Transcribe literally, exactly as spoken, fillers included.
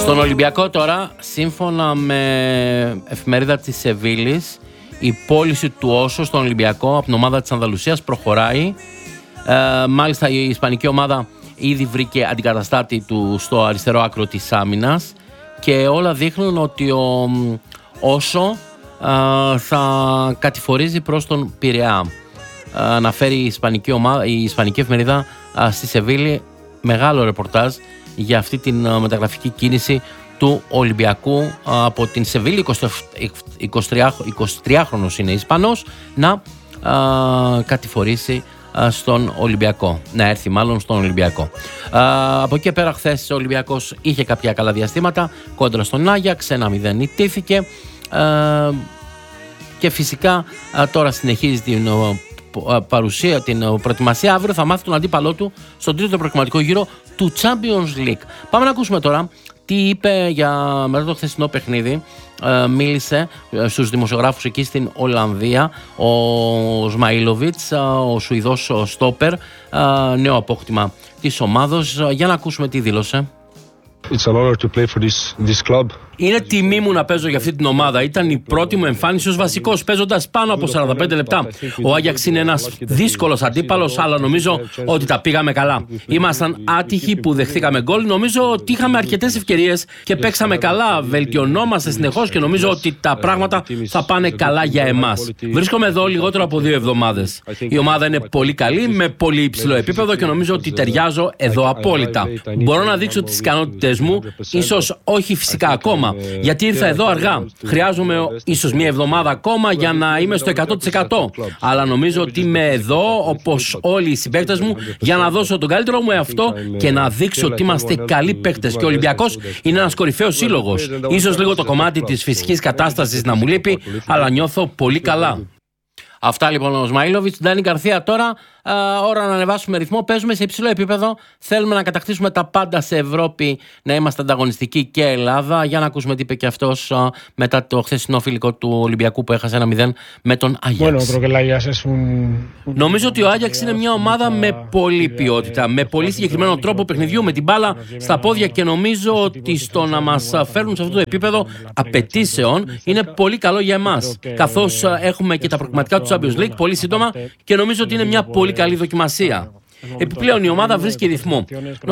Στον Ολυμπιακό τώρα, σύμφωνα με εφημερίδα της Σεβίλης, η πώληση του Όσο στον Ολυμπιακό από την ομάδα της Ανδαλουσίας προχωράει. Ε, μάλιστα η ισπανική ομάδα ήδη βρήκε αντικαταστάτη του στο αριστερό άκρο της άμυνας και όλα δείχνουν ότι ο Όσο ε, θα κατηφορίζει προς τον Πειραιά. Ε, αναφέρει η ισπανική, ομάδα, η ισπανική εφημερίδα ε, στη Σεβίλη μεγάλο ρεπορτάζ για αυτή την ε, μεταγραφική κίνηση του Ολυμπιακού ε, από την Σεβίλη. εικοσιτριάχρονος είναι Ισπανός, να ε, κατηφορήσει στον Ολυμπιακό, να έρθει μάλλον στον Ολυμπιακό. Α, από εκεί πέρα χθες ο Ολυμπιακός είχε κάποια καλά διαστήματα κόντρα στον Άγιαξ, ένα μηδέν ιτήθηκε α, και φυσικά α, τώρα συνεχίζει την α, παρουσία, την προετοιμασία. Αύριο θα μάθει τον αντίπαλό του στον τρίτο προκριματικό γύρο του Champions League. Πάμε να ακούσουμε τώρα τι είπε για, μετά το χθεσινό παιχνίδι. Ε, μίλησε στους δημοσιογράφους εκεί στην Ολλανδία ο Σμαΐλοβιτς, ο Σουηδός ο στόπερ, νέο απόκτημα της ομάδος. Για να ακούσουμε τι δήλωσε. It's an honor to play for this, this club. Είναι τιμή μου να παίζω για αυτή την ομάδα. Ήταν η πρώτη μου εμφάνιση ως βασικός, παίζοντας πάνω από σαράντα πέντε λεπτά. Ο Άγιαξ είναι ένας δύσκολος αντίπαλος, αλλά νομίζω ότι τα πήγαμε καλά. Ήμασταν άτυχοι που δεχθήκαμε γκολ. Νομίζω ότι είχαμε αρκετές ευκαιρίες και παίξαμε καλά. Βελτιωνόμαστε συνεχώς και νομίζω ότι τα πράγματα θα πάνε καλά για εμάς. Βρίσκομαι εδώ λιγότερο από δύο εβδομάδες. Η ομάδα είναι πολύ καλή, με πολύ υψηλό επίπεδο και νομίζω ότι ταιριάζω εδώ απόλυτα. Μπορώ να δείξω τις ικανότητες μου, ίσως όχι φυσικά ακόμα. Γιατί ήρθα εδώ αργά. Χρειάζομαι ίσως μια εβδομάδα ακόμα για να είμαι στο εκατό τοις εκατό. Αλλά νομίζω ότι είμαι εδώ, όπως όλοι οι συμπαίκτες μου, για να δώσω τον καλύτερο μου εαυτό και να δείξω ότι είμαστε καλοί παίκτες. Και ο Ολυμπιακός είναι ένας κορυφαίος σύλλογος. Ίσως λίγο το κομμάτι της φυσικής κατάστασης να μου λείπει, αλλά νιώθω πολύ καλά. Αυτά λοιπόν ο Σμαΐλοβιτς. Ντάνι Γκαρθία τώρα. Α, ώρα να ανεβάσουμε ρυθμό. Παίζουμε σε υψηλό επίπεδο. Θέλουμε να κατακτήσουμε τα πάντα σε Ευρώπη, να είμαστε ανταγωνιστικοί και Ελλάδα. Για να ακούσουμε τι είπε και αυτός α, μετά το χθεσινό φιλικό του Ολυμπιακού που έχασε ένα μηδέν με τον Άγιαξ. Νομίζω ότι ο Άγιαξ είναι μια ομάδα με πολλή ποιότητα, με πολύ συγκεκριμένο τρόπο παιχνιδιού, με την μπάλα στα πόδια και νομίζω ότι στο να μας φέρουν σε αυτό το επίπεδο απαιτήσεων είναι πολύ καλό για εμάς. Καθώς έχουμε και τα προκριματικά του Champions League πολύ σύντομα και νομίζω ότι είναι μια πολύ καλή δοκιμασία. Επιπλέον η ομάδα βρίσκει ρυθμό.